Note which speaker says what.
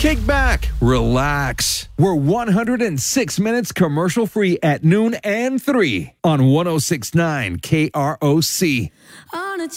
Speaker 1: Kick back, relax. We're 106 minutes commercial free at noon and 3 on 106.9 KROC.